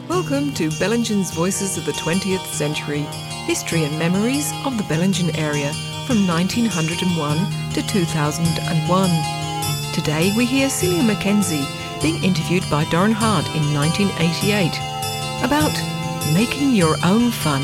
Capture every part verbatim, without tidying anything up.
Welcome to Bellingen's Voices of the twentieth Century, history and memories of the Bellingen area from nineteen oh one to two thousand one. Today we hear Celia Mackenzie being interviewed by Doran Hart in nineteen eighty-eight about making your own fun.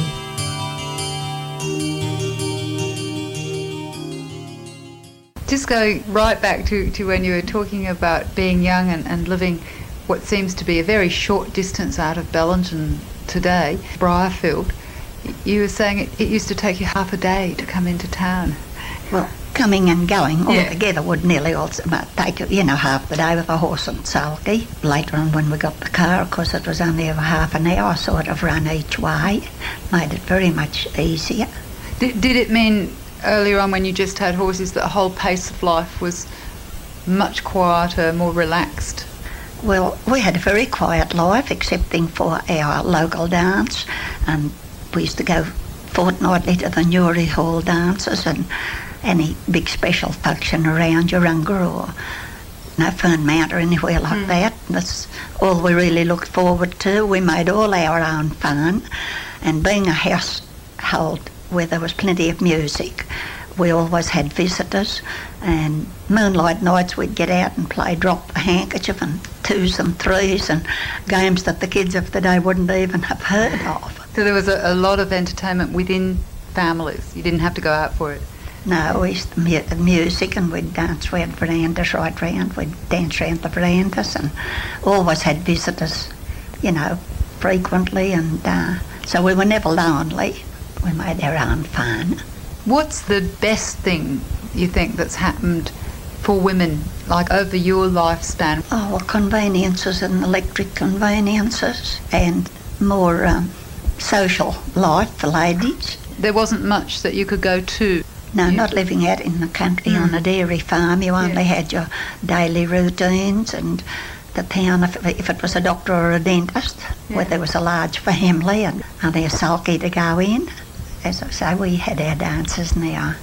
Just going right back to, to when you were talking about being young and, and living what seems to be a very short distance out of Bellingen today, Briarfield, you were saying it, it used to take you half a day to come into town. Well, coming and going all Yeah. together would nearly also take, you know, half the day with a horse and sulky. Later on when we got the car, of course it was only over half an hour sort of run each way. Made it very much easier. Did, did it mean earlier on when you just had horses that the whole pace of life was much quieter, more relaxed? Well, we had a very quiet life excepting for our local dance, and we used to go fortnightly to the Newry Hall dances and any big special function around Urunga or no Fernmount or anywhere like Mm. that. That's all we really looked forward to. We made all our own fun, and being a household where there was plenty of music, we always had visitors, and moonlight nights we'd get out and play drop the handkerchief and twos and threes and games that the kids of the day wouldn't even have heard of. So there was a, a lot of entertainment within families. You didn't have to go out for it. No, we used to mu- music, and we'd dance, we had verandas right round, we'd dance round the verandas and always had visitors, you know, frequently, and uh, so we were never lonely. We made our own fun. What's the best thing you think that's happened for women, like over your lifespan? Oh, well, conveniences and electric conveniences and more um, social life for ladies. There wasn't much that you could go to. No, You- not living out in the country Mm. on a dairy farm. You only Yeah. had your daily routines, and the town, if, if it was a doctor or a dentist, where Yeah. there was a large family and only a sulky to go in. As I say, we had our dances and our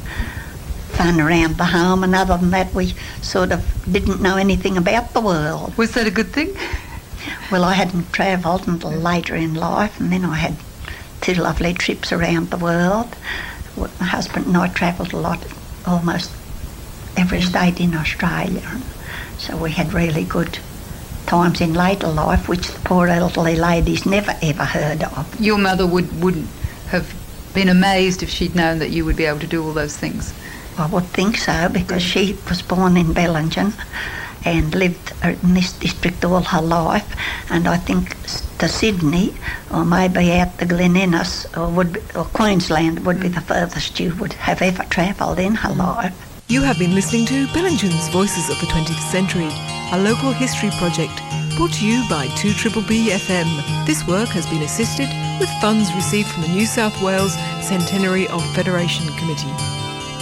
fun around the home, and other than that we sort of didn't know anything about the world. Was that a good thing? Well, I hadn't travelled until later in life, and then I had two lovely trips around the world. Well, my husband and I travelled a lot, almost every state in Australia, and so we had really good times in later life, which the poor elderly ladies never ever heard of. Your mother would, wouldn't have been amazed if she'd known that you would be able to do all those things. I would think so, because she was born in Bellingen and lived in this district all her life, and I think to Sydney or maybe out to Glen Innes or, would be, or Queensland would be the furthest you would have ever travelled in her life. You have been listening to Bellingen's Voices of the twentieth Century, a local history project brought to you by two B B F M. This work has been assisted with funds received from the New South Wales Centenary of Federation Committee.